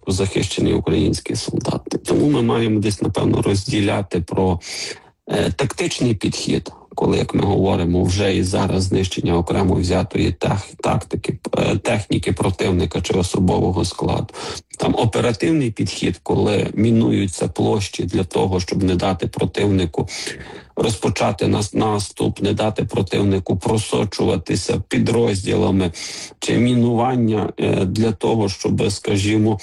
захищений український солдат. Тому ми маємо десь, напевно, розділяти про тактичний підхід, коли, як ми говоримо, вже і зараз знищення окремо взятої техніки противника чи особового складу. Там оперативний підхід, коли мінуються площі для того, щоб не дати противнику розпочати наступ, не дати противнику просочуватися підрозділами, чи мінування для того, щоб, скажімо,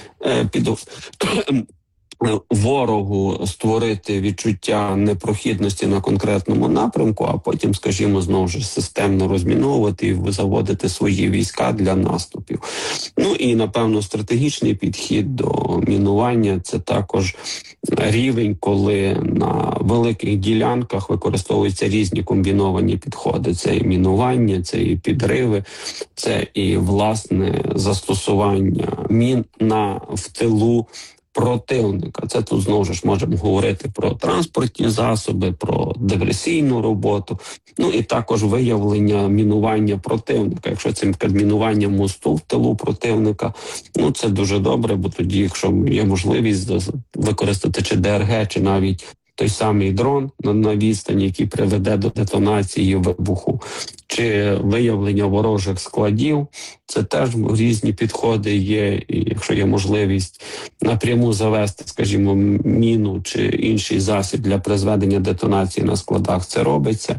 ворогу створити відчуття непрохідності на конкретному напрямку, а потім, скажімо, знову ж системно розміновувати і заводити свої війська для наступів. Ну і, напевно, стратегічний підхід до мінування – це також рівень, коли на великих ділянках використовуються різні комбіновані підходи. Це і мінування, це і підриви, це і, власне, застосування мін в тилу противника. Це тут знову ж можемо говорити про транспортні засоби, про диверсійну роботу, ну і також виявлення мінування противника. Якщо це мінування мосту в тилу противника, ну це дуже добре, бо тоді, якщо є можливість використати чи ДРГ, чи навіть той самий дрон на відстані, який приведе до детонації вибуху, чи виявлення ворожих складів, це теж різні підходи є, і якщо є можливість напряму завести, скажімо, міну чи інший засіб для призведення детонації на складах, це робиться.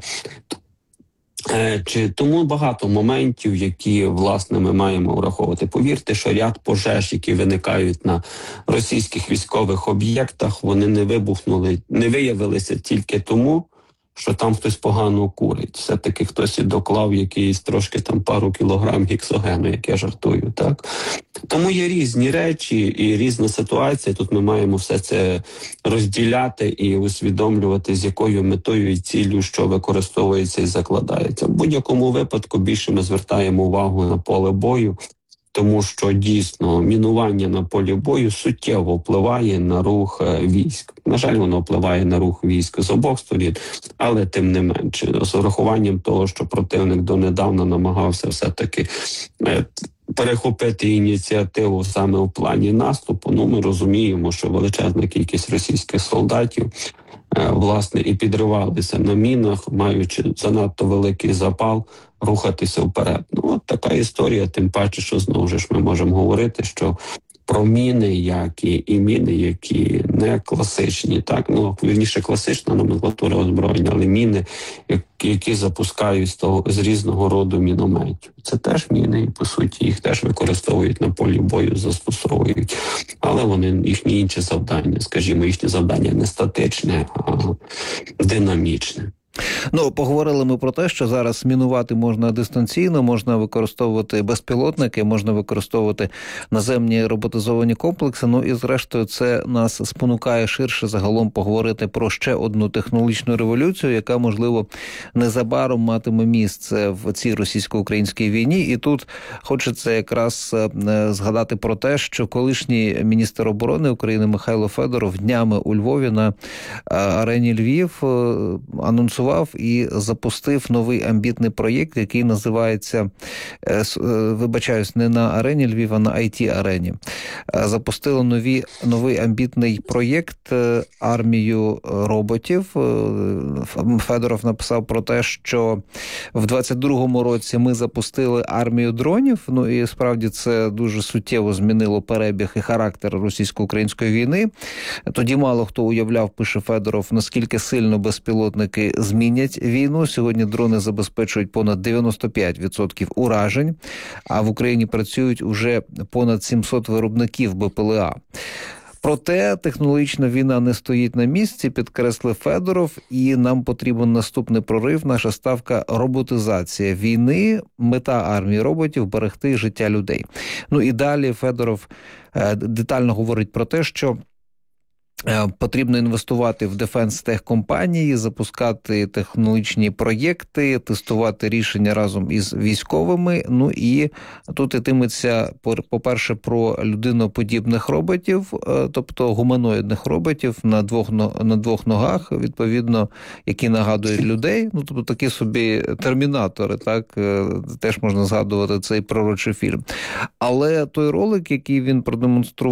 Тому багато моментів, які, власне, ми маємо враховувати. Повірте, що ряд пожеж, які виникають на російських військових об'єктах, вони не виявилися тільки тому, що там хтось погано курить. Все-таки хтось і доклав якийсь трошки там пару кілограм гексогену, як я жартую, так? Тому є різні речі і різна ситуація. Тут ми маємо все це розділяти і усвідомлювати, з якою метою і ціллю, що використовується і закладається. В будь-якому випадку більше ми звертаємо увагу на поле бою, тому що дійсно мінування на полі бою суттєво впливає на рух військ. На жаль, воно впливає на рух військ з обох сторін, але тим не менше, з урахуванням того, що противник донедавна намагався все-таки перехопити ініціативу саме у плані наступу, ну ми розуміємо, що величезна кількість російських солдатів власне і підривалися на мінах, маючи занадто великий запал рухатися вперед. Ну, от така історія, тим паче, що знову ж ми можемо говорити, що про міни, які і міни, які не класичні, так, ну, вірніше, класична номенклатура озброєння, але міни, які запускають з різного роду мінометів. Це теж міни, і, по суті, їх теж використовують на полі бою, застосовують. Але вони, їхні інші завдання, скажімо, їхнє завдання не статичне, а динамічне. Ну, поговорили ми про те, що зараз мінувати можна дистанційно, можна використовувати безпілотники, можна використовувати наземні роботизовані комплекси. Ну і зрештою це нас спонукає ширше загалом поговорити про ще одну технологічну революцію, яка, можливо, незабаром матиме місце в цій російсько-українській війні. І тут хочеться якраз згадати про те, що колишній міністр оборони України Михайло Федоров днями у Львові на арені Львів анонсував і запустив новий амбітний проєкт, який називається, вибачаюсь, не на арені Львів, а на IT-арені. Запустили новий амбітний проєкт «Армію роботів». Федоров написав про те, що в 22-му році ми запустили армію дронів, ну і справді це дуже суттєво змінило перебіг і характер російсько-української війни. Тоді мало хто уявляв, пише Федоров, наскільки сильно безпілотники змінять війну. Сьогодні дрони забезпечують понад 95% уражень, а в Україні працюють уже понад 700 виробників БПЛА. Проте технологічна війна не стоїть на місці, підкреслив Федоров, і нам потрібен наступний прорив. Наша ставка – роботизація війни, мета армії роботів – берегти життя людей. Ну і далі Федоров детально говорить про те, що потрібно інвестувати в дефенс-техкомпанії, запускати технологічні проєкти, тестувати рішення разом із військовими. Ну і тут йтиметься, по-перше, про людиноподібних роботів, тобто гуманоїдних роботів на двох ногах, відповідно, які нагадують людей. Ну, тобто такі собі термінатори, так, теж можна згадувати цей пророчий фільм. Але той ролик, який він продемонстрував,